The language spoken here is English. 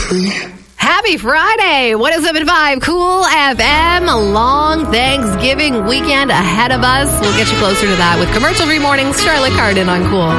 Happy Friday! 107.5 Cool FM. A long Thanksgiving weekend ahead of us. We'll get you closer to that with commercial-free mornings. Charlotte Cardin on Cool.